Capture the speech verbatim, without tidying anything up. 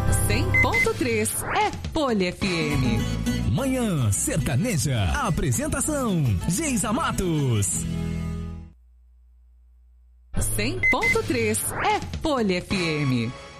cem ponto três é Poli F M. Manhã Sertaneja. Apresentação: Geisa Matos. cem ponto três é Poli F M.